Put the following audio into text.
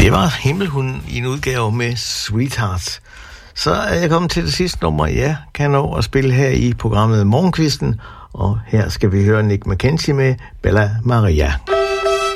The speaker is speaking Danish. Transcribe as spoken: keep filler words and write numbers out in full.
Det var Himmelhunden i en udgave med Sweetheart. Så er jeg kommet til det sidste nummer, jeg kan nå at spille her i programmet Morgenkvisten. Og her skal vi høre Nick McKenzie med Bella Maria.